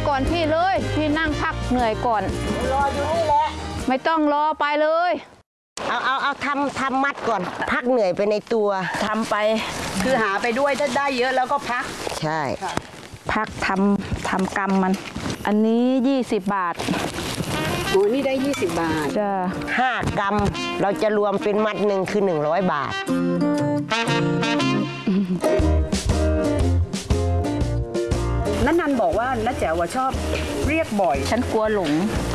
ก่อนพี่เลยพี่นั่งพักเหนื่อยก่อนรออยู่นี่แหละไม่ต้องรอไปเลยเอาทำมัดก่อนพักเหนื่อยไปในตัวทำไปคือหาไปด้วยถ้าได้เยอะแล้วก็พักใช่พักทำกรรมมันอันนี้20 บาทโอ้นี่ได้20 บาทจ้ะ 5 กรัมเราจะรวมเป็นมัดหนึ่งคือ100 บาทนันบอกว่าน้าแจ๋วชอบเรียกบ่อยฉันกลัวหลง